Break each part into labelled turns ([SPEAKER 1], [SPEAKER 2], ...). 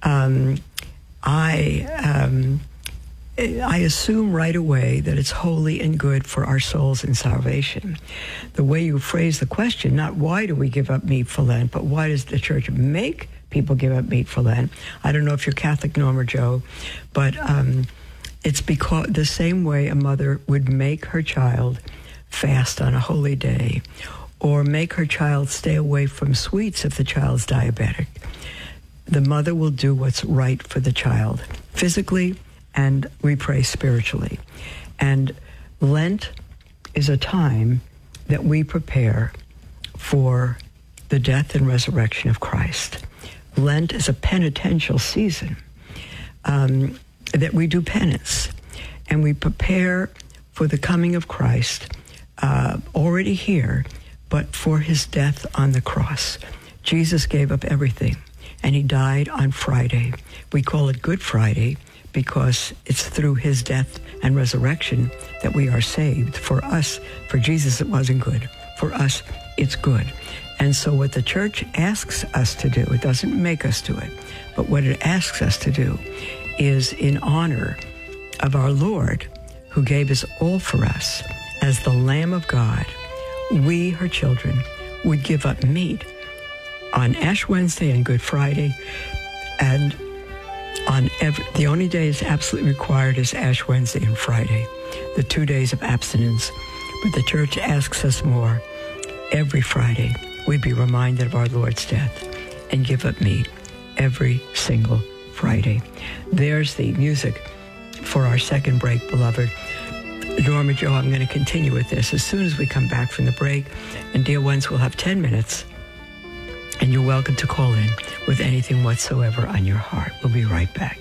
[SPEAKER 1] I assume right away that it's holy and good for our souls in salvation. The way you phrase the question, not why do we give up meat for Lent, but why does the church make people give up meat for Lent? I don't know if you're Catholic, Norm or Joe, but it's because the same way a mother would make her child fast on a holy day, or make her child stay away from sweets if the child's diabetic. The mother will do what's right for the child, physically, and we pray spiritually. And Lent is a time that we prepare for the death and resurrection of Christ. Lent is a penitential season that we do penance, and we prepare for the coming of Christ, already here, but for his death on the cross. Jesus gave up everything, and he died on Friday. We call it Good Friday because it's through his death and resurrection that we are saved. For us, for Jesus, it wasn't good. For us, it's good. And so what the church asks us to do, it doesn't make us do it, but what it asks us to do is in honor of our Lord, who gave his all for us as the Lamb of God, we, her children, would give up meat on Ash Wednesday and Good Friday, and on the only days absolutely required is Ash Wednesday and Friday, the 2 days of abstinence. But the church asks us more. Every Friday, we be reminded of our Lord's death and give up meat every single Friday. There's the music for our second break, beloved. Norma Joe, I'm going to continue with this as soon as we come back from the break. And dear ones, we'll have 10 minutes. And you're welcome to call in with anything whatsoever on your heart. We'll be right back.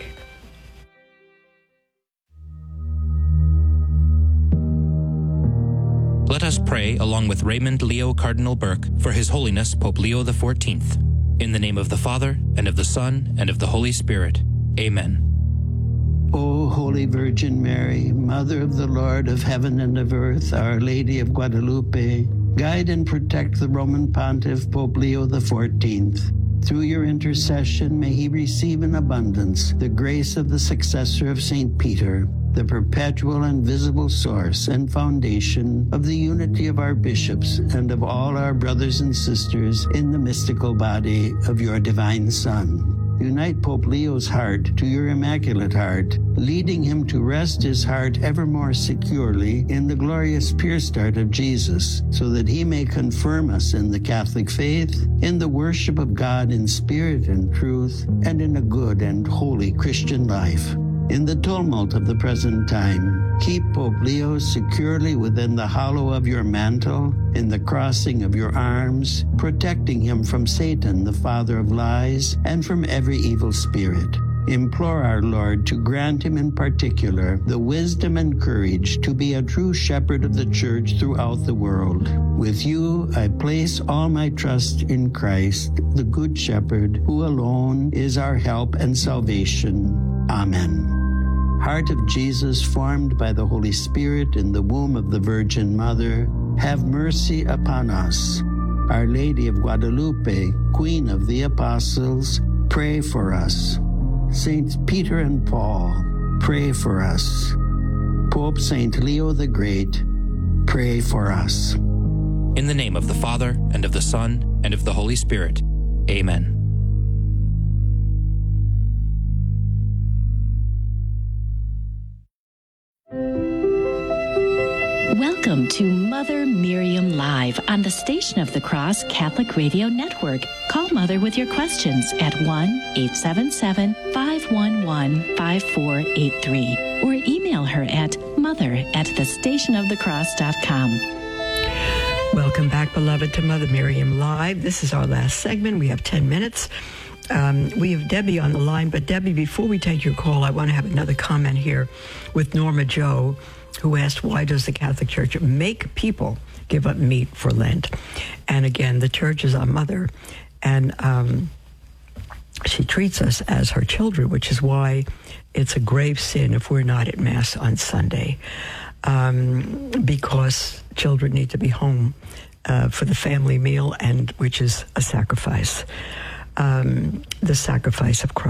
[SPEAKER 2] Let us pray along with Raymond Leo Cardinal Burke for His Holiness Pope Leo XIV. In the name of the Father, and of the Son, and of the Holy Spirit. Amen.
[SPEAKER 3] O Holy Virgin Mary, Mother of the Lord of heaven and of earth, Our Lady of Guadalupe, guide and protect the Roman Pontiff Pope Leo XIV. Through your intercession, may he receive in abundance the grace of the successor of St. Peter, the perpetual and visible source and foundation of the unity of our bishops and of all our brothers and sisters in the mystical body of your divine Son. Unite Pope Leo's heart to your Immaculate Heart, leading him to rest his heart ever more securely in the glorious pure start of Jesus, so that he may confirm us in the Catholic faith, in the worship of God in spirit and truth, and in a good and holy Christian life. In the tumult of the present time, keep Pope Leo securely within the hollow of your mantle, in the crossing of your arms, protecting him from Satan, the father of lies, and from every evil spirit. Implore our Lord to grant him in particular the wisdom and courage to be a true shepherd of the church throughout the world. With you, I place all my trust in Christ, the Good Shepherd, who alone is our help and salvation. Amen. Heart of Jesus, formed by the Holy Spirit in the womb of the Virgin Mother, have mercy upon us. Our Lady of Guadalupe, Queen of the Apostles, pray for us. Saints Peter and Paul, pray for us. Pope Saint Leo the Great, pray for us.
[SPEAKER 2] In the name of the Father, and of the Son, and of the Holy Spirit. Amen.
[SPEAKER 4] Welcome to Mother Miriam Live on the Station of the Cross Catholic Radio Network. Call Mother with your questions at 1-877-511-5483 or email her at mother@thestationofthecross.com.
[SPEAKER 1] Welcome back, beloved, to Mother Miriam Live. This is our last segment. We have 10 minutes. We have Debbie on the line, but Debbie, before we take your call, I want to have another comment here with Norma Joe, who asked, why does the Catholic Church make people give up meat for Lent? And again, the Church is our mother, and she treats us as her children, which is why it's a grave sin if we're not at Mass on Sunday, because children need to be home for the family meal, and which is a sacrifice, the sacrifice of Christ.